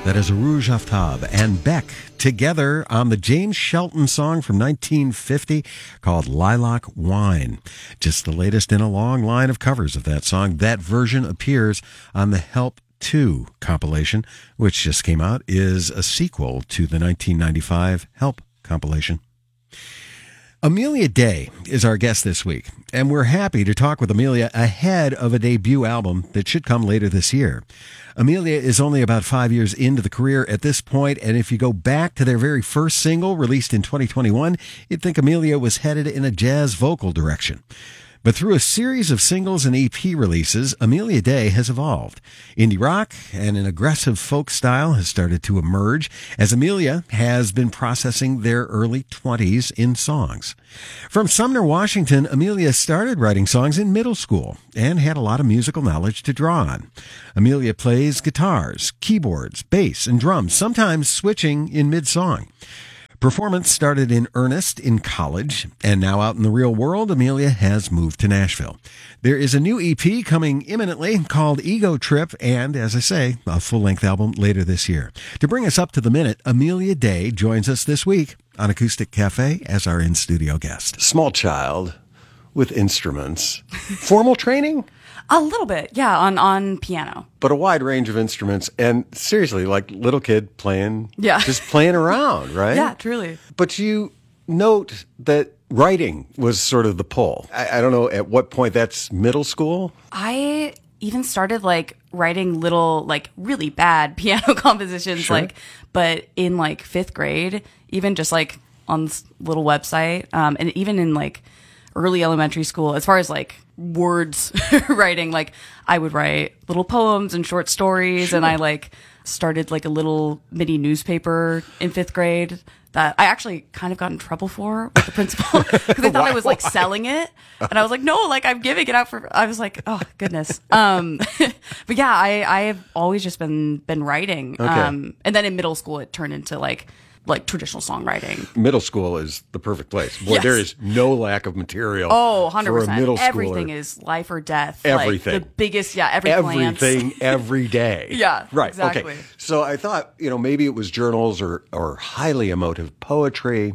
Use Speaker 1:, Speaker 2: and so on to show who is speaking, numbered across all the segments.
Speaker 1: That is Rouge Aftab and Beck together on the James Shelton song from 1950 called Lilac Wine. Just the latest in a long line of covers of that song. That version appears on the Help 2 compilation, which just came out, is a sequel to the 1995 Help compilation. Amelia Day is our guest this week, and we're happy to talk with Amelia ahead of a debut album that should come later this year. Amelia is only about 5 years into the career at this point, and if you go back to their very first single, released in 2021, you'd think Amelia was headed in a jazz vocal direction. But through a series of singles and EP releases, Amelia Day has evolved. Indie rock and an aggressive folk style has started to emerge as Amelia has been processing their early 20s in songs. From Sumner, Washington, Amelia started writing songs in middle school and had a lot of musical knowledge to draw on. Amelia plays guitars, keyboards, bass, and drums, sometimes switching in mid-song. Performance started in earnest in college, and now out in the real world, Amelia has moved to Nashville. There is a new EP coming imminently called Ego Trip, and, as I say, a full-length album later this year. To bring us up to the minute, Amelia Day joins us this week on Acoustic Cafe as our in-studio guest. Small child with instruments. Formal training?
Speaker 2: A little bit, yeah, on piano.
Speaker 1: But a wide range of instruments, and seriously, like little kid playing, just playing around, right?
Speaker 2: Yeah, truly.
Speaker 1: But you note that writing was sort of the pull. I don't know at what point. That's middle school?
Speaker 2: I even started writing little really bad piano compositions,
Speaker 1: Sure.
Speaker 2: but in fifth grade, even just on this little website, and even in early elementary school, as far as words writing, I would write little poems and short stories. Sure. And I started a little mini newspaper in fifth grade that I actually kind of got in trouble for with the principal because they thought I was selling it, and I was no, I'm giving it out for. I was oh goodness. But yeah, I have always just been writing.
Speaker 1: Okay.
Speaker 2: And then in middle school, it turned into traditional songwriting.
Speaker 1: Middle school is the perfect place. Boy,
Speaker 2: Yes.
Speaker 1: There is no lack of material.
Speaker 2: Oh,
Speaker 1: for a
Speaker 2: 100%.
Speaker 1: middle schooler.
Speaker 2: Everything is life or death.
Speaker 1: Everything.
Speaker 2: The biggest, every glance.
Speaker 1: Everything, every day.
Speaker 2: Yeah,
Speaker 1: right.
Speaker 2: exactly.
Speaker 1: Okay. So I thought, maybe it was journals or highly emotive poetry,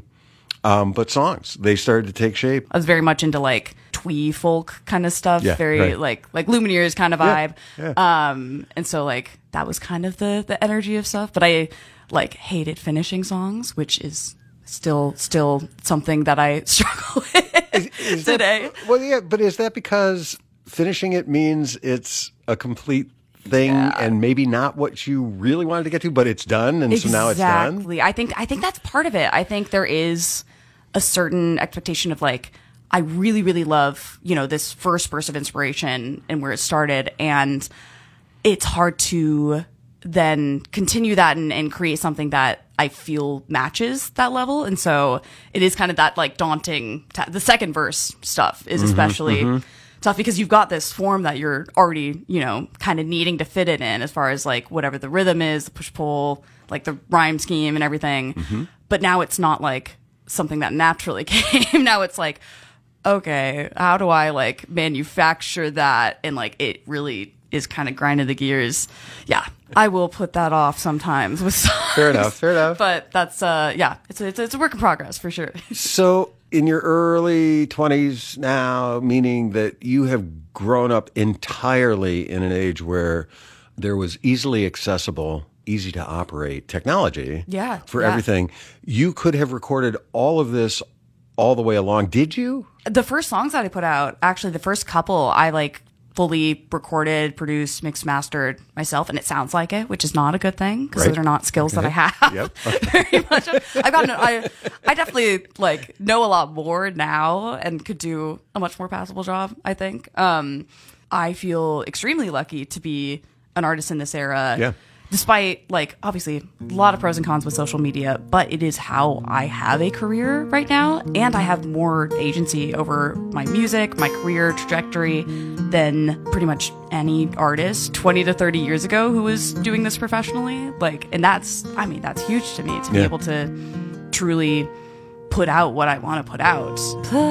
Speaker 1: but songs. They started to take shape.
Speaker 2: I was very much into twee folk kind of stuff.
Speaker 1: Yeah,
Speaker 2: very
Speaker 1: right.
Speaker 2: like Lumineers kind of vibe.
Speaker 1: Yeah.
Speaker 2: And so that was kind of the energy of stuff. But I hated finishing songs, which is still something that I struggle with today.
Speaker 1: Well, yeah, but is that because finishing it means it's a complete thing and maybe not what you really wanted to get to, but it's done, and so now it's done?
Speaker 2: Exactly. I think that's part of it. I think there is a certain expectation of I really, really love, this first burst of inspiration and where it started, and it's hard to then continue that and create something that I feel matches that level. And so it is kind of that daunting, the second verse stuff is especially tough because you've got this form that you're already, kind of needing to fit it in as far as whatever the rhythm is, the push pull, the rhyme scheme and everything. But now it's not something that naturally came. Now it's okay, how do I manufacture that? And it really is kind of grinding the gears. Yeah, I will put that off sometimes with songs.
Speaker 1: Fair enough.
Speaker 2: But that's it's a work in progress for sure.
Speaker 1: So in your early 20s now, meaning that you have grown up entirely in an age where there was easily accessible, easy to operate technology for everything. You could have recorded all of this all the way along. Did you?
Speaker 2: The first songs that I put out, actually the first couple, I fully recorded, produced, mixed, mastered myself, and it sounds like it, which is not a good thing because those are not skills that I have.
Speaker 1: Yep.
Speaker 2: Very much. I definitely know a lot more now and could do a much more passable job, I think. I feel extremely lucky to be an artist in this era.
Speaker 1: Yeah.
Speaker 2: Despite obviously a lot of pros and cons with social media, but it is how I have a career right now, and I have more agency over my music, my career trajectory than pretty much any artist 20 to 30 years ago who was doing this professionally. And that's huge to me to be able to truly put out what I want to put out.